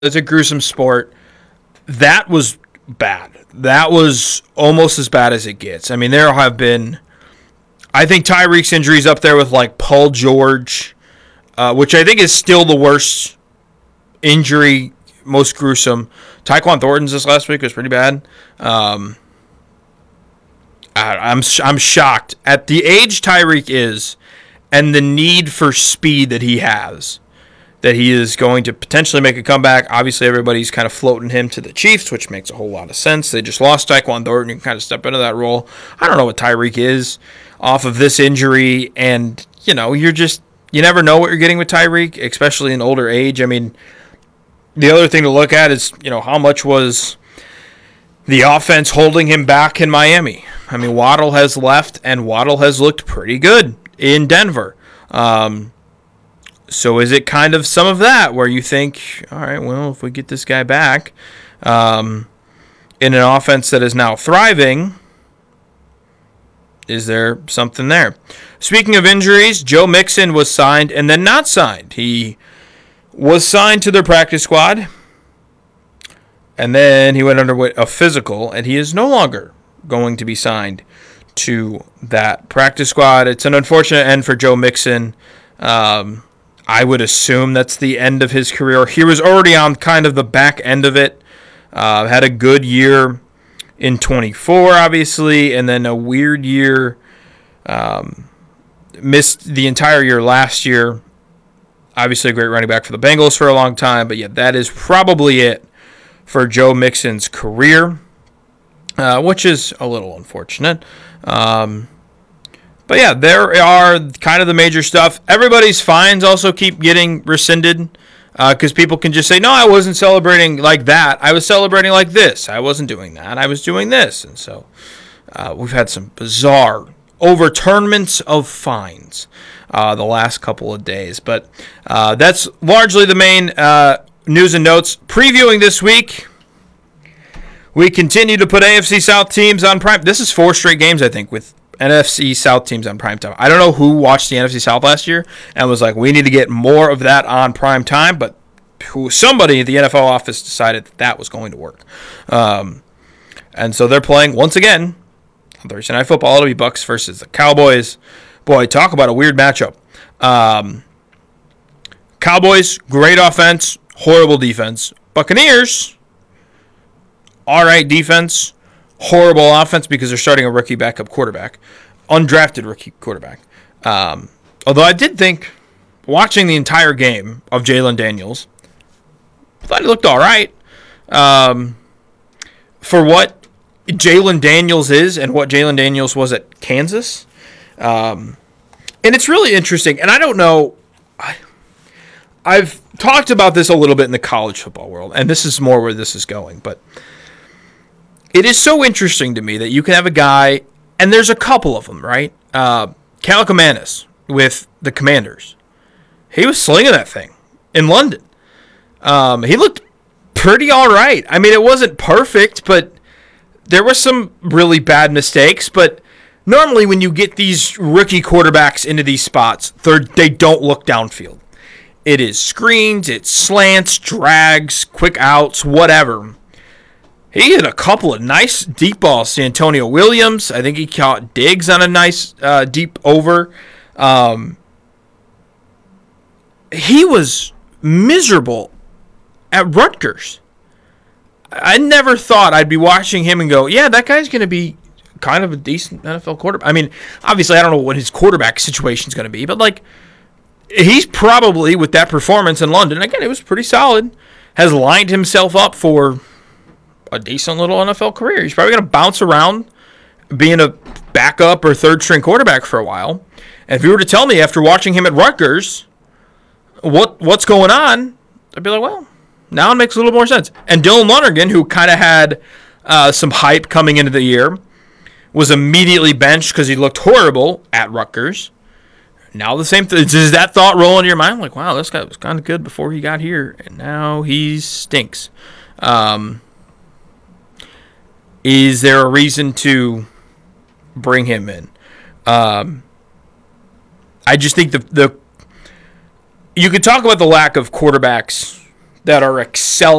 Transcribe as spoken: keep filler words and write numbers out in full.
it's a gruesome sport. That was bad. That was almost as bad as it gets. I mean, there have been, I think Tyreek's injuries up there with like Paul George, uh, which I think is still the worst injury, most gruesome. Tyquan Thornton's this last week was pretty bad. Um, I, I'm I'm shocked at the age Tyreek is and the need for speed that he has, that he is going to potentially make a comeback. Obviously, everybody's kind of floating him to the Chiefs, which makes a whole lot of sense. They just lost Tyquan Thornton. You can kind of step into that role. I don't know what Tyreek is off of this injury, and, you know, you're just, you never know what you're getting with Tyreek, especially in older age. I mean, the other thing to look at is, you know, how much was the offense holding him back in Miami? I mean, Waddle has left, and Waddle has looked pretty good in Denver. Um, so is it kind of some of that where you think, all right, well, if we get this guy back um, in an offense that is now thriving, is there something there? Speaking of injuries, Joe Mixon was signed and then not signed. He was signed to their practice squad, and then he went under a physical, and he is no longer going to be signed to that practice squad. It's an unfortunate end for Joe Mixon. Um, I would assume that's the end of his career. He was already on kind of the back end of it. Uh, had a good year in twenty-four, obviously, and then a weird year. Um, missed the entire year last year. Obviously a great running back for the Bengals for a long time, but yeah, that is probably it for Joe Mixon's career, uh, which is a little unfortunate. Um, but yeah, there are kind of the major stuff. Everybody's fines also keep getting rescinded because uh, people can just say, no, I wasn't celebrating like that. I was celebrating like this. I wasn't doing that. I was doing this. And so uh, we've had some bizarre overturnments of fines uh, the last couple of days. But uh, that's largely the main uh, news and notes. Previewing this week, we continue to put A F C South teams on prime. This is four straight games, I think, with N F C South teams on prime time. I don't know who watched the N F C South last year and was like, we need to get more of that on prime time, but who, somebody at the N F L office decided that that was going to work. Um, and so they're playing, once again, on Thursday Night Football. It'll be Bucs versus the Cowboys. Boy, talk about a weird matchup. Um, Cowboys, great offense, horrible defense. Buccaneers, all right defense, horrible offense because they're starting a rookie backup quarterback, undrafted rookie quarterback. Um, although I did think, watching the entire game of Jalen Daniels, I thought he looked all right. Um, for what Jalen Daniels is and what Jalen Daniels was at Kansas. Um, and it's really interesting. And I don't know, I, I've talked about this a little bit in the college football world, and this is more where this is going, but it is so interesting to me that you can have a guy, and there's a couple of them, right? Uh, Kaliakmanis with the Commanders. He was slinging that thing in London. Um, he looked pretty all right. I mean, it wasn't perfect, but there were some really bad mistakes. But normally when you get these rookie quarterbacks into these spots, they don't look downfield. It is screens, it's slants, drags, quick outs, whatever. He hit a couple of nice deep balls to Antonio Williams. I think he caught Diggs on a nice uh, deep over. Um, he was miserable at Rutgers. I never thought I'd be watching him and go, yeah, that guy's going to be kind of a decent N F L quarterback. I mean, obviously, I don't know what his quarterback situation is going to be, but like, he's probably, with that performance in London, again, it was pretty solid, has lined himself up for a decent little N F L career. He's probably going to bounce around being a backup or third-string quarterback for a while. And if you were to tell me after watching him at Rutgers what what's going on, I'd be like, well, now it makes a little more sense. And Dylan Lonergan, who kind of had uh, some hype coming into the year, was immediately benched because he looked horrible at Rutgers. Now the same thing. Does that thought roll into your mind? Like, wow, this guy was kind of good before he got here, and now he stinks. Um... Is there a reason to bring him in? Um, I just think the the you could talk about the lack of quarterbacks that are excelling